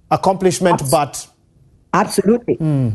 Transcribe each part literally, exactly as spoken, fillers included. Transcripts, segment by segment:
accomplishment, Abs- but... Absolutely. Mm.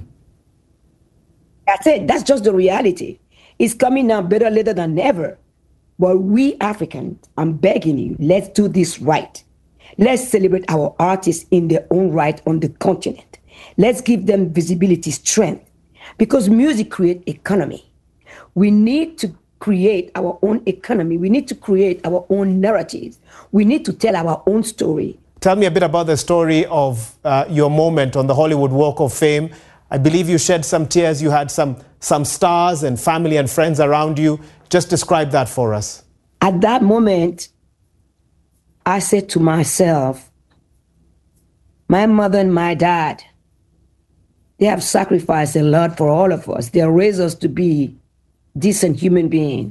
That's it. That's just the reality. It's coming now better later than ever. But we Africans, I'm begging you, let's do this right. Let's celebrate our artists in their own right on the continent. Let's give them visibility, strength, because music creates economy. We need to create our own economy. We need to create our own narratives. We need to tell our own story. Tell me a bit about the story of uh, your moment on the Hollywood Walk of Fame. I believe you shed some tears. You had some, some stars and family and friends around you. Just describe that for us. At that moment, I said to myself, my mother and my dad, they have sacrificed a lot for all of us. They raised us to be decent human beings.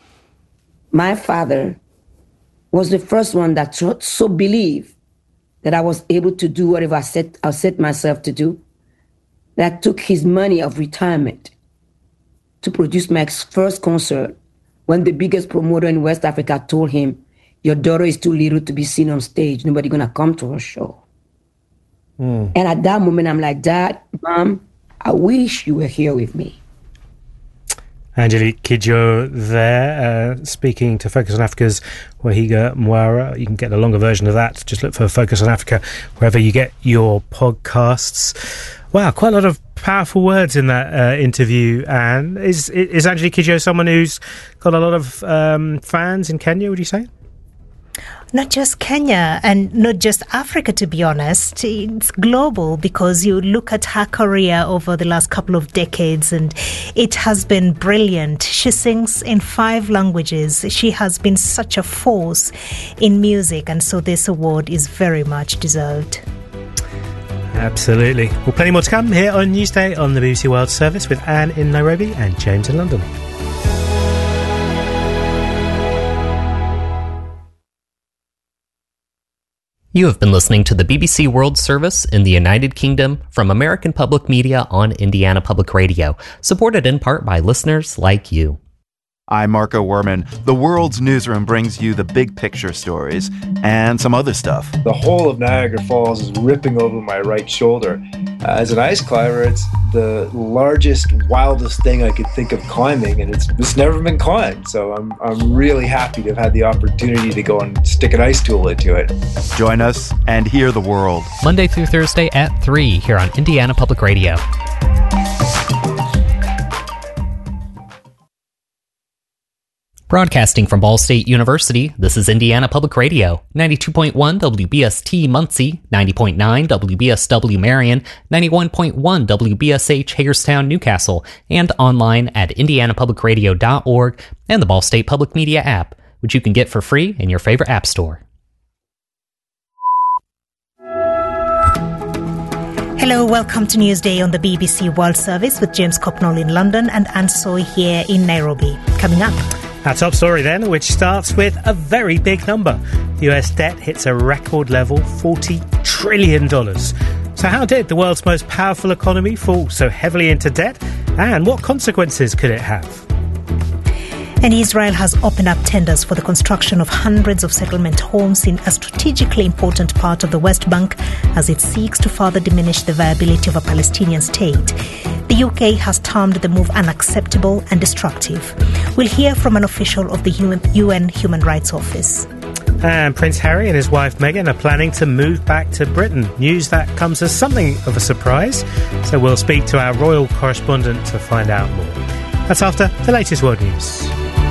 My father was the first one that so believed that I was able to do whatever I set, I set myself to do, that took his money of retirement to produce my first concert when the biggest promoter in West Africa told him, your daughter is too little to be seen on stage. Nobody gonna come to her show. Mm. And at that moment, I'm like, Dad, Mom, I wish you were here with me. Angelique Kidjo there, uh, speaking to Focus on Africa's Wahiga Mwara. You can get the longer version of that. Just look for Focus on Africa wherever you get your podcasts. Wow, quite a lot of powerful words in that uh, interview. And is is Angelique Kidjo someone who's got a lot of um, fans in Kenya, would you say? Not just Kenya and not just Africa, to be honest. It's global because you look at her career over the last couple of decades and it has been brilliant. She sings in five languages. She has been such a force in music, and so this award is very much deserved. Absolutely. Well, plenty more to come here on Newsday on the B B C World Service with Anne in Nairobi and James in London. You have been listening to the B B C World Service in the United Kingdom from American Public Media on Indiana Public Radio, supported in part by listeners like you. I'm Marco Werman. The World's Newsroom brings you the big picture stories and some other stuff. The whole of Niagara Falls is ripping over my right shoulder. Uh, as an ice climber, it's the largest, wildest thing I could think of climbing, and it's it's never been climbed. So I'm I'm really happy to have had the opportunity to go and stick an ice tool into it. Join us and hear the world. Monday through Thursday at three here on Indiana Public Radio. Broadcasting from Ball State University, this is Indiana Public Radio, ninety-two point one W B S T Muncie, ninety point nine W B S W Marion, ninety-one point one W B S H Hagerstown, Newcastle, and online at indiana public radio dot org and the Ball State Public Media app, which you can get for free in your favorite app store. Hello, welcome to Newsday on the B B C World Service with James Copnall in London and Anne Soy here in Nairobi. Coming up, our top story then, which starts with a very big number. The U S debt hits a record level, forty trillion dollars. So how did the world's most powerful economy fall so heavily into debt? And what consequences could it have? And Israel has opened up tenders for the construction of hundreds of settlement homes in a strategically important part of the West Bank as it seeks to further diminish the viability of a Palestinian state. The U K has termed the move unacceptable and destructive. We'll hear from an official of the U N Human Rights Office. And Prince Harry and his wife Meghan are planning to move back to Britain. News that comes as something of a surprise. So we'll speak to our royal correspondent to find out more. That's after the latest world news.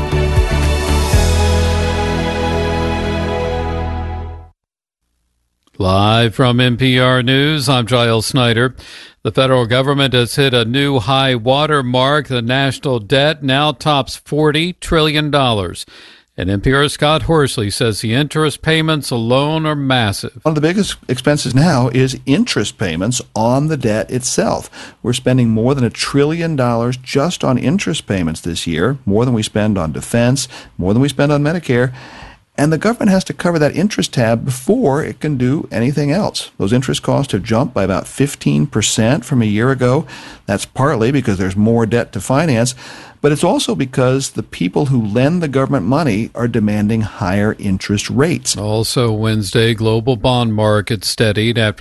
Live from N P R News, I'm Giles Snyder. The federal government has hit a new high water mark. The national debt now tops forty trillion dollars. And N P R's Scott Horsley says the interest payments alone are massive. One of the biggest expenses now is interest payments on the debt itself. We're spending more than a trillion dollars just on interest payments this year, more than we spend on defense, more than we spend on Medicare. And the government has to cover that interest tab before it can do anything else. Those interest costs have jumped by about fifteen percent from a year ago. That's partly because there's more debt to finance, but it's also because the people who lend the government money are demanding higher interest rates. Also Wednesday, global bond market steadied after